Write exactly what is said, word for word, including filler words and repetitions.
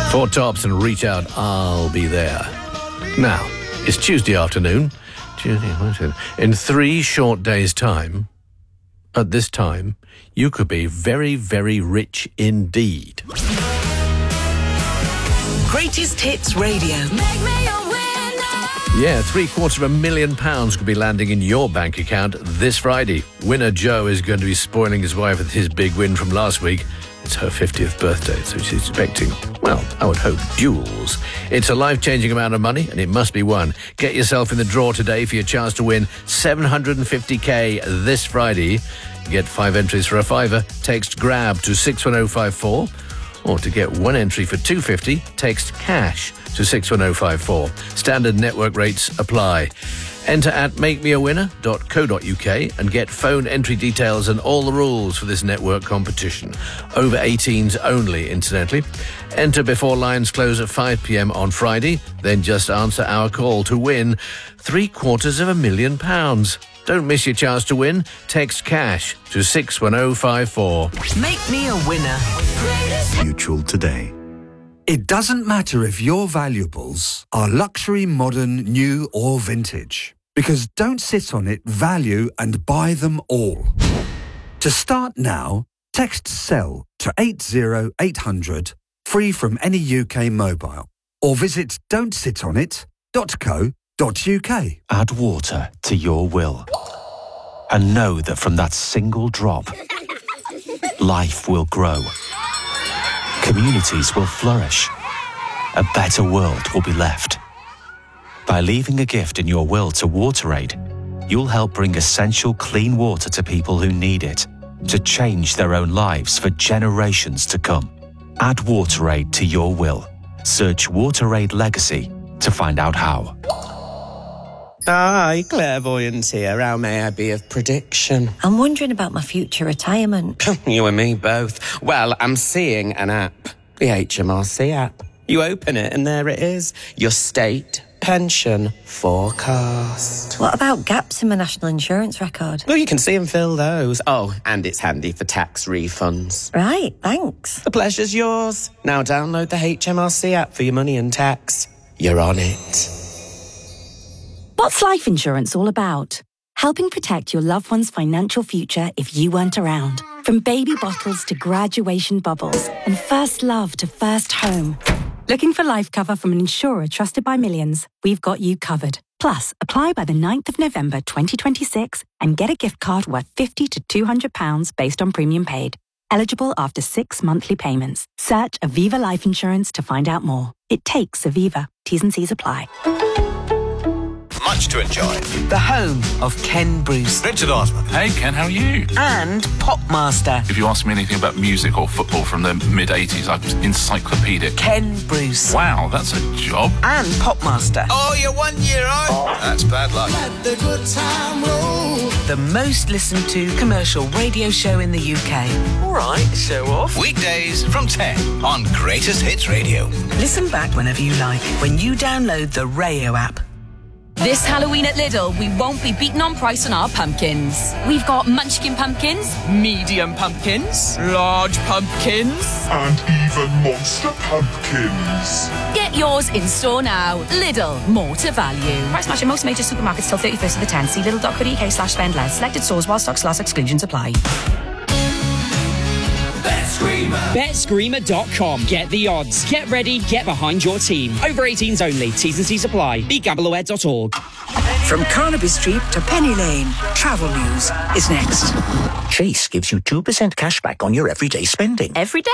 Four Tops and Reach Out, I'll Be There. Now, it's Tuesday afternoon. Tuesday, Wednesday. In three short days' time, at this time, you could be very, very rich indeed. Greatest Hits Radio. Make me a winner. Yeah, three quarters of a million pounds could be landing in your bank account this Friday. Winner Joe is going to be spoiling his wife with his big win from last week. It's her fiftieth birthday, so she's expecting, well, I would hope, jewels. It's a life-changing amount of money, and it must be won. Get yourself in the draw today for your chance to win seven hundred fifty k this Friday. Get five entries for a fiver. Text GRAB to six one oh five four. Or to get one entry for two hundred fifty, text CASH to six one oh five four. Standard network rates apply. Enter at make me a winner dot co dot uk and get phone entry details and all the rules for this network competition. Over eighteens only, incidentally. Enter before lines close at five p.m. on Friday, then just answer our call to win three quarters of a million pounds. Don't miss your chance to win. Text CASH to six one oh five four. Make me a winner. Mutual today. It doesn't matter if your valuables are luxury, modern, new or vintage, because Don't Sit On It value and buy them all. To start now, text SELL to eight zero eight hundred, free from any U K mobile, or visit don't sit on it dot co dot uk. Add water to your will. And know that from that single drop, life will grow. Communities will flourish. A better world will be left. By leaving a gift in your will to WaterAid, you'll help bring essential clean water to people who need it, to change their own lives for generations to come. Add WaterAid to your will. Search WaterAid Legacy to find out how. Hi, clairvoyant here. How may I be of prediction? I'm wondering about my future retirement. You and me both. Well, I'm seeing an app. The H M R C app. You open it and there it is. Your state pension forecast. What about gaps in my national insurance record? Well, you can see and fill those. Oh, and it's handy for tax refunds. Right, thanks. The pleasure's yours. Now download the H M R C app for your money and tax. You're on it. What's life insurance all about? Helping protect your loved one's financial future if you weren't around. From baby bottles to graduation bubbles and first love to first home. Looking for life cover from an insurer trusted by millions? We've got you covered. Plus, apply by the ninth of November twenty twenty-six and get a gift card worth fifty to two hundred pounds based on premium paid. Eligible after six monthly payments. Search Aviva Life Insurance to find out more. It takes Aviva. T's and C's apply. Much to enjoy. The home of Ken Bruce. Richard Osman. Hey Ken, how are you? And Popmaster. If you ask me anything about music or football from the mid eighties, I'm encyclopedic. Ken Bruce. Wow, that's a job. And Popmaster. Oh, you're one year old? That's bad luck. Let the good time roll. The most listened to commercial radio show in the U K. All right, show off. Weekdays from ten on Greatest Hits Radio. Listen back whenever you like when you download the Rayo app. This Halloween at Lidl, we won't be beaten on price on our pumpkins. We've got munchkin pumpkins, medium pumpkins, large pumpkins, and even monster pumpkins. Get yours in store now. Lidl, more to value. Price match in most major supermarkets till thirty-first of the tenth. See lidl dot co dot uk slash spend less. Selected stores while stocks last. Exclusions apply. bet screamer dot com. Get the odds. Get ready. Get behind your team. Over eighteens only. T's and C's apply. be gamble aware dot org. From Carnaby Street to Penny Lane, travel news is next. Chase gives you two percent cash back on your everyday spending. Every day?